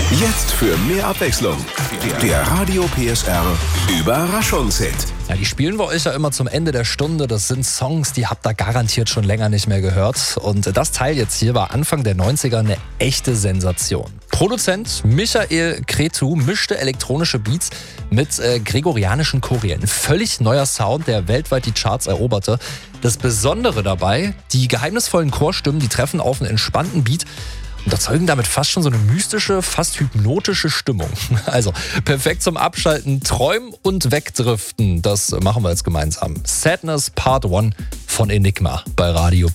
Jetzt für mehr Abwechslung. Der Radio PSR Überraschungshit. Ja, die spielen wir euch ja immer zum Ende der Stunde. Das sind Songs, die habt ihr garantiert schon länger nicht mehr gehört. Und das Teil jetzt hier war Anfang der 90er eine echte Sensation. Produzent Michael Cretu mischte elektronische Beats mit gregorianischen Chorien. Ein völlig neuer Sound, der weltweit die Charts eroberte. Das Besondere dabei, die geheimnisvollen Chorstimmen, die treffen auf einen entspannten Beat und erzeugen damit fast schon so eine mystische, fast hypnotische Stimmung. Also perfekt zum Abschalten, Träumen und Wegdriften. Das machen wir jetzt gemeinsam. Sadness Part 1 von Enigma bei Radio